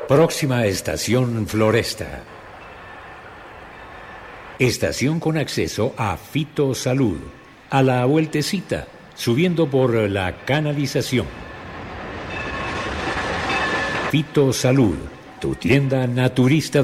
Próxima estación Floresta. Estación con acceso a Fitosalud. A la vueltecita, subiendo por la canalización. Fitosalud, tu tienda naturista